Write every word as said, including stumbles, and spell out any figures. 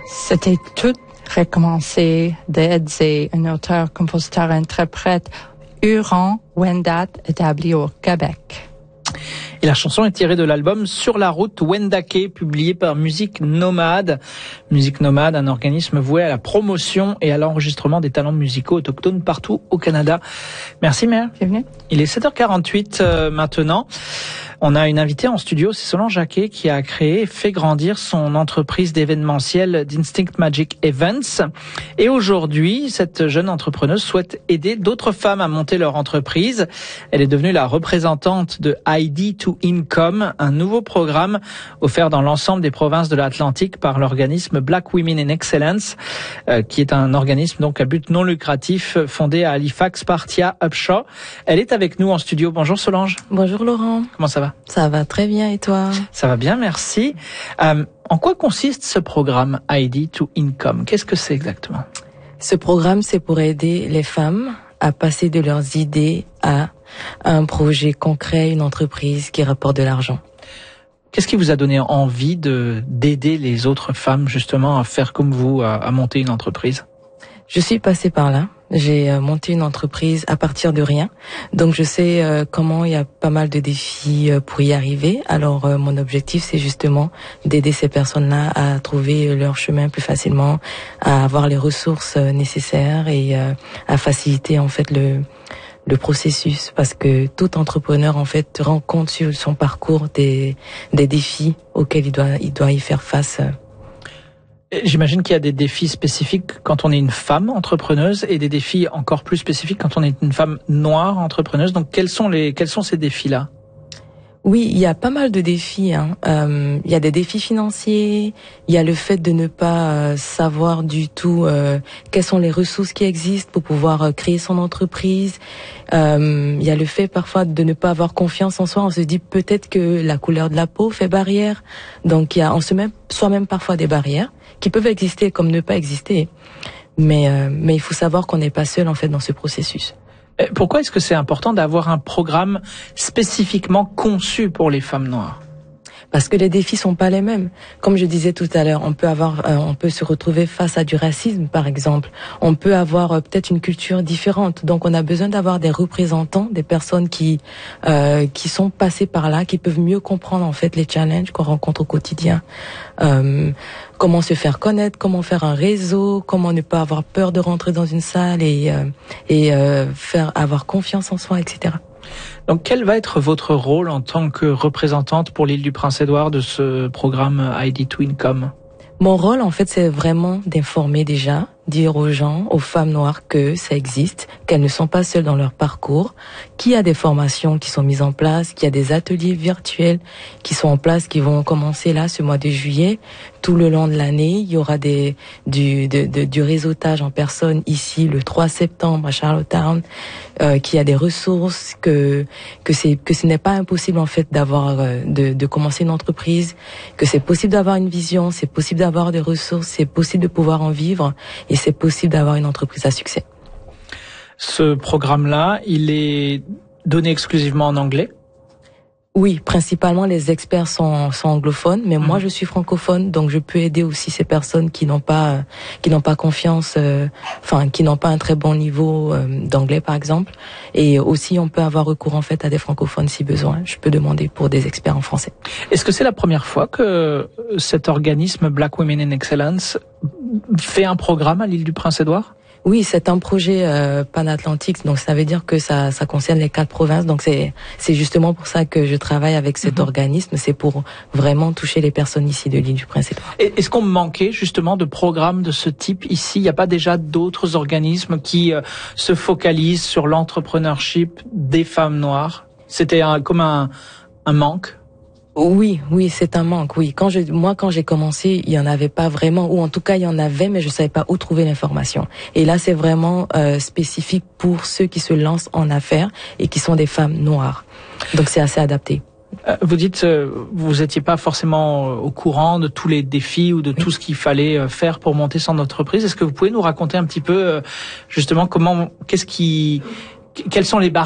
C'était tout recommencé d'Edzé, un auteur, compositeur, interprète Huron-Wendat établi au Québec. Et la chanson est tirée de l'album Sur la route Wendake, publié par Musique Nomade. Musique Nomade, un organisme voué à la promotion et à l'enregistrement des talents musicaux autochtones partout au Canada. Merci Mère. Bienvenue. Il est sept heures quarante-huit euh, maintenant. On a une invitée en studio, c'est Solange Jacquet, qui a créé et fait grandir son entreprise d'événementiel d'Instinct Magic Events. Et aujourd'hui, cette jeune entrepreneuse souhaite aider d'autres femmes à monter leur entreprise. Elle est devenue la représentante de I D to Income, un nouveau programme offert dans l'ensemble des provinces de l'Atlantique par l'organisme Black Women in Excellence, euh, qui est un organisme donc à but non lucratif fondé à Halifax par Tia Upshaw. Elle est avec nous en studio. Bonjour Solange. Bonjour Laurent. Comment ça va? Ça va très bien et toi? Ça va bien, merci. Euh, en quoi consiste ce programme I D to Income? Qu'est-ce que c'est exactement? Ce programme, c'est pour aider les femmes à passer de leurs idées à un projet concret, une entreprise qui rapporte de l'argent. Qu'est-ce qui vous a donné envie de d'aider les autres femmes justement à faire comme vous, à, à monter une entreprise? Je suis passée par là. J'ai monté une entreprise à partir de rien. Donc je sais euh, comment il y a pas mal de défis euh, pour y arriver. Alors euh, mon objectif, c'est justement d'aider ces personnes-là à trouver leur chemin plus facilement, à avoir les ressources euh, nécessaires et euh, à faciliter en fait le le processus, parce que tout entrepreneur en fait rencontre sur son parcours des des défis auxquels il doit il doit y faire face. J'imagine qu'il y a des défis spécifiques quand on est une femme entrepreneuse et des défis encore plus spécifiques quand on est une femme noire entrepreneuse. Donc quels sont les quels sont ces défis-là? Oui, il y a pas mal de défis. Hein. Euh, il y a des défis financiers, il y a le fait de ne pas euh, savoir du tout euh, quelles sont les ressources qui existent pour pouvoir euh, créer son entreprise. Euh, il y a le fait parfois de ne pas avoir confiance en soi. On se dit peut-être que la couleur de la peau fait barrière. Donc il y a on se met soi-même parfois des barrières qui peuvent exister comme ne pas exister. Mais euh, mais il faut savoir qu'on n'est pas seul en fait dans ce processus. Pourquoi est-ce que c'est important d'avoir un programme spécifiquement conçu pour les femmes noires? Parce que les défis sont pas les mêmes. Comme je disais tout à l'heure, on peut avoir, euh, on peut se retrouver face à du racisme, par exemple. On peut avoir euh, peut-être une culture différente. Donc, on a besoin d'avoir des représentants, des personnes qui, euh, qui sont passées par là, qui peuvent mieux comprendre en fait les challenges qu'on rencontre au quotidien. Euh, comment se faire connaître, comment faire un réseau, comment ne pas avoir peur de rentrer dans une salle et euh, et euh, faire avoir confiance en soi, et cetera. Donc, quel va être votre rôle en tant que représentante pour l'île du Prince-Édouard de ce programme I D to Income? Mon rôle, en fait, c'est vraiment d'informer déjà, dire aux gens, aux femmes noires que ça existe, qu'elles ne sont pas seules dans leur parcours, qu'il y a des formations qui sont mises en place, qu'il y a des ateliers virtuels qui sont en place, qui vont commencer là ce mois de juillet. Tout le long de l'année, il y aura des du de, de, du réseautage en personne ici le trois septembre à Charlottetown, euh, qu'il y a des ressources, que que c'est que ce n'est pas impossible en fait d'avoir euh, de de commencer une entreprise, que c'est possible d'avoir une vision, c'est possible d'avoir des ressources, c'est possible de pouvoir en vivre et c'est possible d'avoir une entreprise à succès. Ce programme-là, il est donné exclusivement en anglais? Oui, principalement les experts sont, sont anglophones, mais mmh. moi je suis francophone, donc je peux aider aussi ces personnes qui n'ont pas euh, qui n'ont pas confiance, euh, enfin qui n'ont pas un très bon niveau euh, d'anglais par exemple. Et aussi on peut avoir recours en fait à des francophones si besoin. Je peux demander pour des experts en français. Est-ce que c'est la première fois que cet organisme Black Women in Excellence fait un programme à l'île du Prince-Édouard? Oui, c'est un projet euh, panatlantique, donc ça veut dire que ça, ça concerne les quatre provinces. Donc c'est, c'est justement pour ça que je travaille avec cet mmh. organisme. C'est pour vraiment toucher les personnes ici de l'île du Prince-Édouard. Est-ce qu'on manquait justement de programmes de ce type ici? Il n'y a pas déjà d'autres organismes qui euh, se focalisent sur l'entrepreneurship des femmes noires? C'était un, comme un, un manque? Oui, oui, c'est un manque, oui. Quand je, moi, quand j'ai commencé, il y en avait pas vraiment, ou en tout cas, il y en avait, mais je savais pas où trouver l'information. Et là, c'est vraiment euh, spécifique pour ceux qui se lancent en affaires et qui sont des femmes noires. Donc, c'est assez adapté. Vous dites, euh, vous étiez pas forcément au courant de tous les défis ou de oui. tout ce qu'il fallait faire pour monter son entreprise. Est-ce que vous pouvez nous raconter un petit peu, justement, comment, qu'est-ce qui, quelles sont les barrières